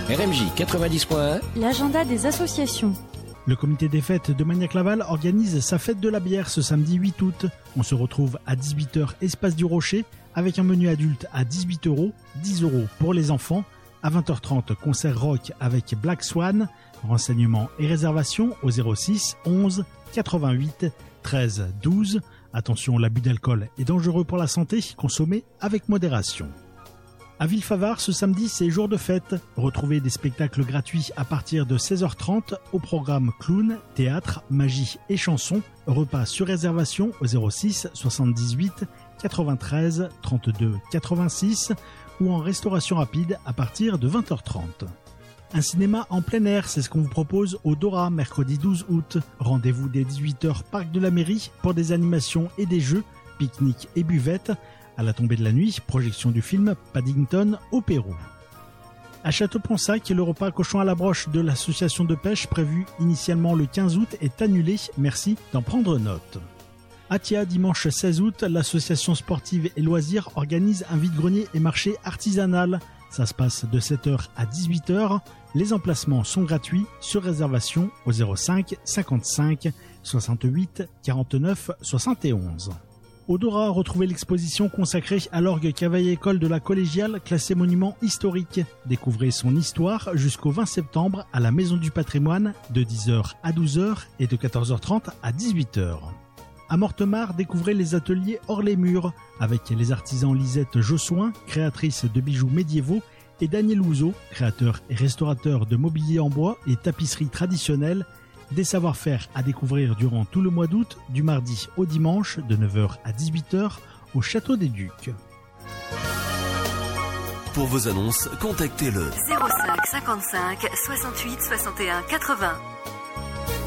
RMJ 90.1, l'agenda des associations. Le comité des fêtes de Magnac-Laval organise sa fête de la bière ce samedi 8 août. On se retrouve à 18h Espace du Rocher avec un menu adulte à 18 €, 10 € pour les enfants. À 20h30, concert rock avec Black Swan. Renseignements et réservations au 06 11 88 13 12. Attention, l'abus d'alcool est dangereux pour la santé, consommez avec modération. À Villefavard, ce samedi, c'est jour de fête. Retrouvez des spectacles gratuits à partir de 16h30 au programme clown, théâtre, magie et chansons. Repas sur réservation au 06 78 93 32 86 ou en restauration rapide à partir de 20h30. Un cinéma en plein air, c'est ce qu'on vous propose au Dora, mercredi 12 août. Rendez-vous dès 18h, parc de la mairie, pour des animations et des jeux, pique-nique et buvette. À la tombée de la nuit, projection du film Paddington au Pérou. À Château-Ponsac, le repas cochon à la broche de l'association de pêche prévu initialement le 15 août est annulé. Merci d'en prendre note. À Thia, dimanche 16 août, l'association sportive et loisirs organise un vide-grenier et marché artisanal. Ça se passe de 7h à 18h. Les emplacements sont gratuits sur réservation au 05 55 68 49 71. Au Dora, retrouvez l'exposition consacrée à l'orgue Cavaillé-École de la Collégiale, classé monument historique. Découvrez son histoire jusqu'au 20 septembre à la Maison du Patrimoine, de 10h à 12h et de 14h30 à 18h. À Mortemart, découvrez les ateliers hors les murs, avec les artisans Lisette Jossoin, créatrice de bijoux médiévaux, et Daniel Ouzo, créateur et restaurateur de mobilier en bois et tapisseries traditionnelles. Des savoir-faire à découvrir durant tout le mois d'août, du mardi au dimanche, de 9h à 18h, au Château des Ducs. Pour vos annonces, contactez le 05 55 68 61 80.